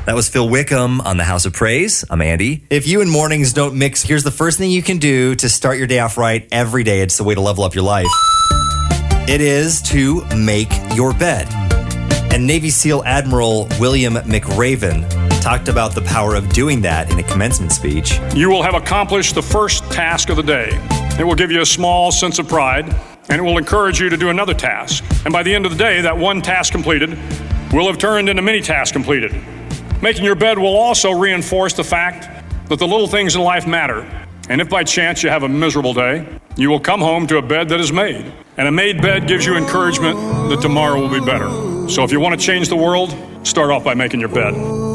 That was Phil Wickham on the House of Praise. I'm Andy. If you and mornings don't mix, here's the first thing you can do to start your day off right every day. It's the way to level up your life. It is to make your bed. And Navy SEAL Admiral William McRaven talked about the power of doing that in a commencement speech. You will have accomplished the first task of the day. It will give you a small sense of pride, and it will encourage you to do another task. And by the end of the day, that one task completed will have turned into many tasks completed. Making your bed will also reinforce the fact that the little things in life matter. And if by chance you have a miserable day, you will come home to a bed that is made. And a made bed gives you encouragement that tomorrow will be better. So if you want to change the world, start off by making your bed.